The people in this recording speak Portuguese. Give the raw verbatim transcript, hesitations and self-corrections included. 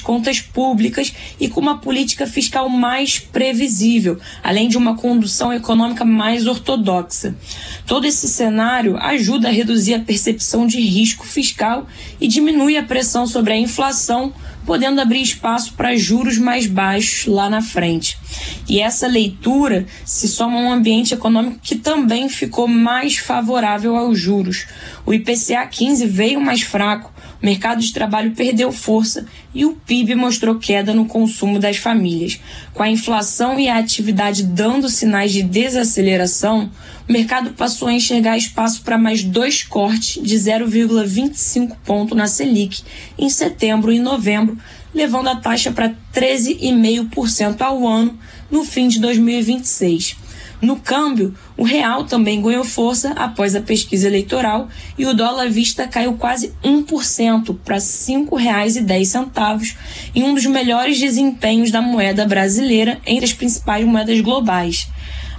contas públicas e com uma política fiscal mais previsível, além de uma condução econômica mais ortodoxa. Todo esse cenário ajuda a reduzir a percepção de risco fiscal e diminui a pressão sobre a inflação, podendo abrir espaço para juros mais baixos lá na frente. E essa leitura se soma a um ambiente econômico que também ficou mais favorável aos juros. O I P C A quinze veio mais fraco, o mercado de trabalho perdeu força e o P I B mostrou queda no consumo das famílias. Com a inflação e a atividade dando sinais de desaceleração, o mercado passou a enxergar espaço para mais dois cortes de zero vírgula vinte e cinco ponto na Selic em setembro e novembro, levando a taxa para treze vírgula cinco por cento ao ano no fim de dois mil e vinte e seis. No câmbio, o real também ganhou força após a pesquisa eleitoral e o dólar à vista caiu quase um por cento para cinco reais e dez centavos, em um dos melhores desempenhos da moeda brasileira entre as principais moedas globais.